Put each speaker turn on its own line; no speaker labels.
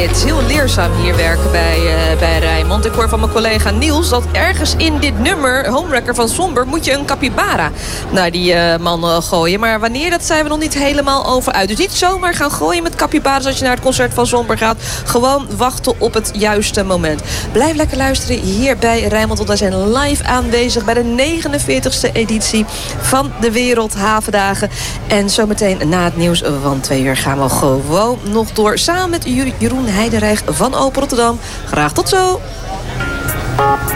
het is heel leerzaam hier werken bij Rijnmond. Ik hoor van mijn collega Niels dat ergens in dit nummer, Homewrecker van Somber, moet je een capybara naar die man gooien. Maar wanneer, dat zijn we nog niet helemaal over uit. Dus niet zomaar gaan gooien met capybaras als je naar het concert van Somber gaat. Gewoon wachten op het juiste moment. Blijf lekker luisteren hier bij Rijnmond, want wij zijn live aanwezig bij de 49e editie van de Wereldhavendagen. En zometeen na het nieuws van 2 uur gaan we gewoon nog door samen met Jeroen Heidenreich van Open Rotterdam. Graag tot zo!